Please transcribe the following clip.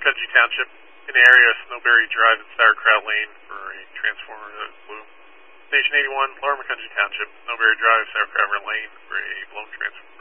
McCungie Township, in the area of Snowberry Drive and Sauerkraut Lane for a transformer that is blue. Station 81, Lower McCungie Township, Snowberry Drive, Sauerkraut Lane for a blown transformer.